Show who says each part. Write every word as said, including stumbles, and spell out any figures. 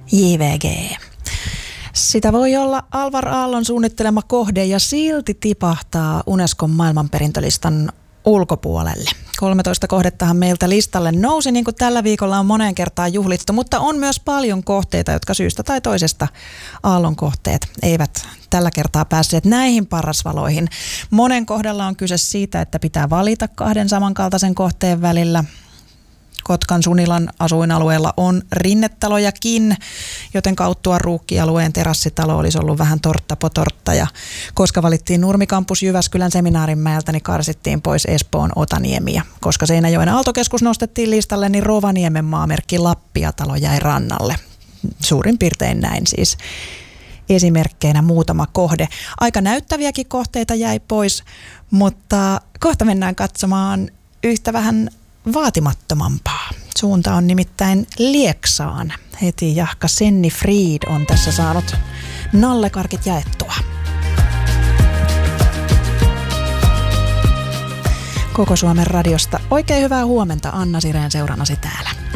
Speaker 1: J V G. Sitä voi olla Alvar Aallon suunnittelema kohde ja silti tipahtaa Unescon maailmanperintölistan ulkopuolelle. kolmetoista kohdettahan meiltä listalle nousi, niin kuin tällä viikolla on moneen kertaan juhlittu, mutta on myös paljon kohteita, jotka syystä tai toisesta Aallon kohteet eivät tällä kertaa päässeet näihin parasvaloihin. Monen kohdalla on kyse siitä, että pitää valita kahden samankaltaisen kohteen välillä. Kotkan Sunilan asuinalueella on rinnetalojakin, joten Kauttua Ruukki-alueen terassitalo olisi ollut vähän tortta po tortta. Ja koska valittiin Nurmikampus Jyväskylän Seminaarinmäeltä, niin karsittiin pois Espoon Otaniemi. Ja koska Seinäjoen Aaltokeskus nostettiin listalle, niin Rovaniemen maamerkki Lappia-talo jäi rannalle. Suurin piirtein näin siis. Esimerkkeinä muutama kohde. Aika näyttäviäkin kohteita jäi pois, mutta kohta mennään katsomaan yhtä vähän vaatimattomampaa. Suunta on nimittäin Lieksaan. Heti jahka Senni Fried on tässä saanut nallekarkit jaettua. Koko Suomen radiosta oikein hyvää huomenta. Anna Sireen seurannasi täällä.